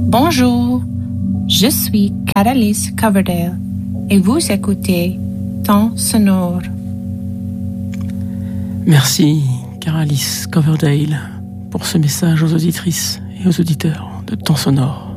Bonjour, je suis Caralis Coverdale et vous écoutez Temps sonore. Merci Caralis Coverdale pour ce message aux auditrices et aux auditeurs de Temps sonore.